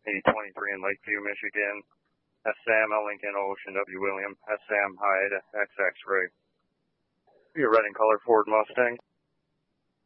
E23 in Lakeview, Michigan. That's Sam, L. Lincoln, Ocean, W. William. That's Sam, Hyde, XX Ray. Your red and color Ford Mustang.